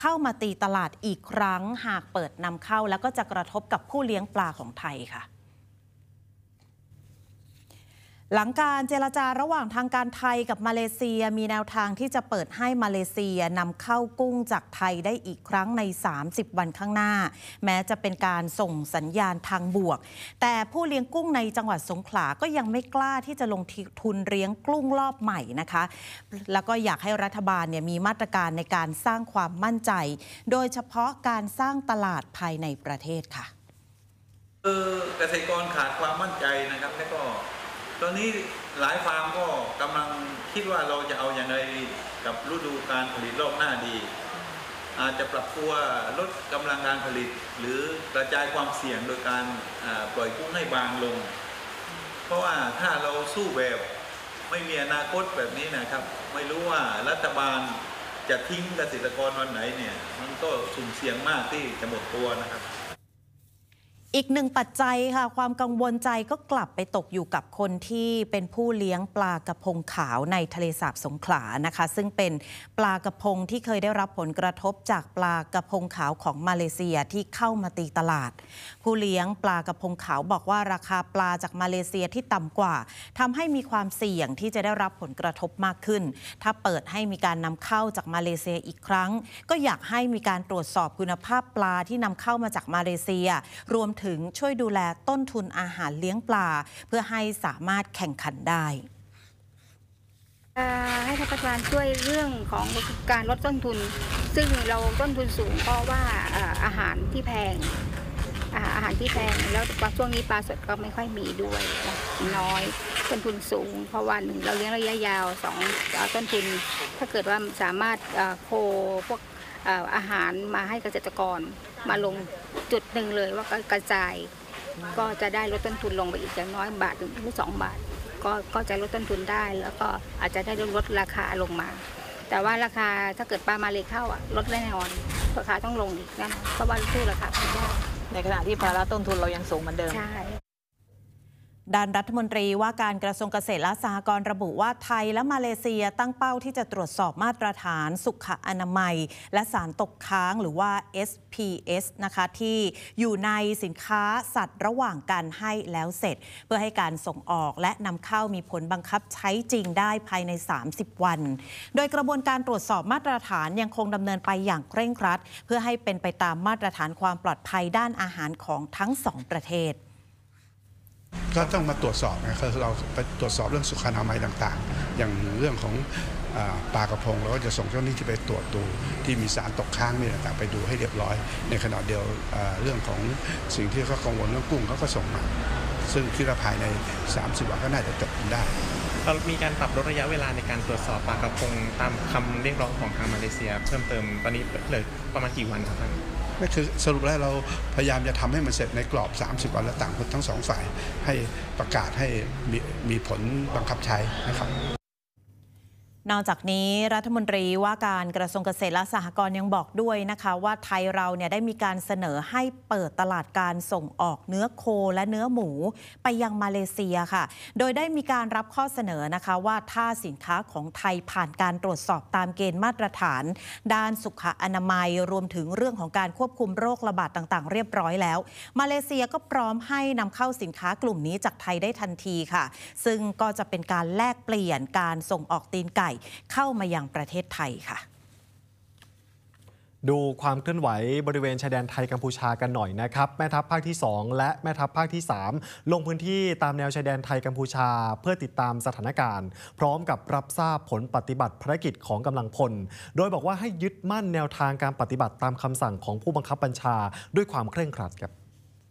เข้ามาตีตลาดอีกครั้งหากเปิดนำเข้าแล้วก็จะกระทบกับผู้เลี้ยงปลาของไทยค่ะหลังการเจรจาระหว่างทางการไทยกับมาเลเซียมีแนวทางที่จะเปิดให้มาเลเซียนำเข้ากุ้งจากไทยได้อีกครั้งใน30 วันข้างหน้าแม้จะเป็นการส่งสัญญาณทางบวกแต่ผู้เลี้ยงกุ้งในจังหวัดสงขลาก็ยังไม่กล้าที่จะลงทุนเลี้ยงกุ้งรอบใหม่นะคะแล้วก็อยากให้รัฐบาลมีมาตรการในการสร้างความมั่นใจโดยเฉพาะการสร้างตลาดภายในประเทศค่ะเกษตรกรขาดความมั่นใจนะครับแล้วก็ตอนนี้หลายฟาร์มก็กำลังคิดว่าเราจะเอาอย่างไรกับฤดูการผลิตรอบหน้าดีอาจจะปรับตัวลดกำลังการผลิตหรือกระจายความเสี่ยงโดยการปล่อยกุ้งให้บางลงเพราะว่าถ้าเราสู้แบบไม่มีอนาคตแบบนี้นะครับไม่รู้ว่ารัฐบาลจะทิ้งเกษตรกรวันไหนเนี่ยมันก็สุ่มเสี่ยงมากที่จะหมดตัวนะครับอีกหนึ่งปัจจัยค่ะความกังวลใจก็กลับไปตกอยู่กับคนที่เป็นผู้เลี้ยงปลากระพงขาวในทะเลสาบสงขลานะคะซึ่งเป็นปลากระพงที่เคยได้รับผลกระทบจากปลากระพงขาวของมาเลเซียที่เข้ามาตีตลาดผู้เลี้ยงปลากระพงขาวบอกว่าราคาปลาจากมาเลเซียที่ต่ำกว่าทำให้มีความเสี่ยงที่จะได้รับผลกระทบมากขึ้นถ้าเปิดให้มีการนำเข้าจากมาเลเซียอีกครั้งก็อยากให้มีการตรวจสอบคุณภาพปลาที่นำเข้ามาจากมาเลเซียรวมถึงช่วยดูแลต้นทุนอาหารเลี้ยงปลาเพื่อให้สามารถแข่งขันได้ให้รัฐบาลช่วยเรื่องของการลดต้นทุนซึ่งเราต้นทุนสูงเพราะว่าอาหารที่แพงแล้วช่วงนี้ปลาสดก็ไม่ค่อยมีด้วยน้อยต้นทุนสูงเพราะว่า1เราเลี้ยงระยะยาว2ต้นทุนถ้าเกิดว่าสามารถโคพวกอาหารมาให้เกษตรกรมาลงจุดหนึ่งเลยว่ากระจายก็จะได้ลดต้นทุนลงไปอีกอย่างน้อย1 บาทถึง2 บาทก็จะลดต้นทุนได้แล้วก็อาจจะได้ลดราคาลงมาแต่ว่าราคาถ้าเกิดปลามาเลเข้าลดแน่นอนราคาต้องลงอีกนะเพราะว่าสู้ราคาไม่ได้ในขณะที่ภาระต้นทุนเรายังสูงเหมือนเดิมใช่ด้านรัฐมนตรีว่าการกระทรวงเกษตรและสหกรณ์ระบุว่าไทยและมาเลเซียตั้งเป้าที่จะตรวจสอบมาตรฐานสุขอนามัยและสารตกค้างหรือว่า SPS นะคะที่อยู่ในสินค้าสัตว์ระหว่างกันให้แล้วเสร็จเพื่อให้การส่งออกและนำเข้ามีผลบังคับใช้จริงได้ภายใน30 วันโดยกระบวนการตรวจสอบมาตรฐานยังคงดำเนินไปอย่างเคร่งครัดเพื่อให้เป็นไปตามมาตรฐานความปลอดภัยด้านอาหารของทั้ง2ประเทศก็ต้องมาตรวจสอบนะครับเราไปตรวจสอบเรื่องสุขอนามัยต่างๆอย่างเรื่องของปลากระพงเราก็จะส่งเจ้าหน้าที่ที่ไปตรวจดูที่มีสารตกค้างนี่ต่างๆไปดูให้เรียบร้อยในขณะเดียวเรื่องของสิ่งที่เขากังวลเรื่องกุ้งเขาก็ส่งมาซึ่งคิดว่าภายใน30 วันก็น่าจะจบได้เรามีการปรับลดระยะเวลาในการตรวจสอบปลากระพงตามคำเรียกร้องของทางมาเลเซียเพิ่มเติมตอนนี้เหลือประมาณกี่วันครับท่านก็คือสรุปแล้วเราพยายามจะทำให้มันเสร็จในกรอบ30 วันและต่างคนทั้ง2 ฝ่ายให้ประกาศให้มีผลบังคับใช้นะครับนอกจากนี้รัฐมนตรีว่าการกระทรวงเกษตรและสหกรณ์ยังบอกด้วยนะคะว่าไทยเราได้มีการเสนอให้เปิดตลาดการส่งออกเนื้อโคและเนื้อหมูไปยังมาเลเซียค่ะโดยได้มีการรับข้อเสนอนะคะว่าถ้าสินค้าของไทยผ่านการตรวจสอบตามเกณฑ์มาตรฐานด้านสุขอนามัยรวมถึงเรื่องของการควบคุมโรคระบาดต่างๆเรียบร้อยแล้วมาเลเซียก็พร้อมให้นำเข้าสินค้ากลุ่มนี้จากไทยได้ทันทีค่ะซึ่งก็จะเป็นการแลกเปลี่ยนการส่งออกตีนไก่เข้ามายังประเทศไทยค่ะดูความเคลื่อนไหวบริเวณชายแดนไทยกัมพูชากันหน่อยนะครับแม่ทัพภาคที่2และแม่ทัพภาคที่3ลงพื้นที่ตามแนวชายแดนไทยกัมพูชาเพื่อติดตามสถานการณ์พร้อมกับรับทราบผลปฏิบัติภารกิจของกำลังพลโดยบอกว่าให้ยึดมั่นแนวทางการปฏิบัติตามคำสั่งของผู้บังคับบัญชาด้วยความเคร่งครัดครับ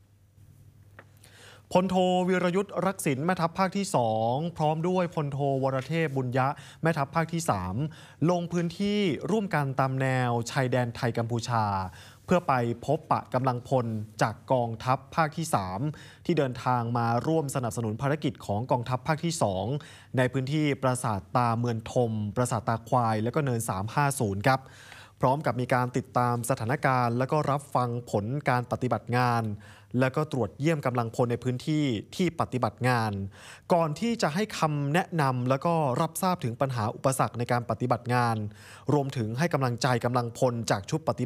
พลโทวีรยุทธ์รักษิณแม่ทัพภาคที่2พร้อมด้วยพลโทวรเทพบุญยะแม่ทัพภาคที่3ลงพื้นที่ร่วมกันตามแนวชายแดนไทยกัมพูชาเพื่อไปพบปะกำลังพลจากกองทัพภาคที่3ที่เดินทางมาร่วมสนับสนุนภารกิจของกองทัพภาคที่2ในพื้นที่ปราสาทตาเมืองทมปราสาทตาควายและก็เนิน350ครับพร้อมกับมีการติดตามสถานการณ์และก็รับฟังผลการปฏิบัติงานและก็ตรวจเยี่ยมกำลังพลในพื้นที่ที่ปฏิบัติงานก่อนที่จะให้คำแนะนำแล้วก็รับทราบถึงปัญหาอุปสรรคในการปฏิบัติงานรวมถึงให้กำลังใจกำลังพลจากชุดปฏิ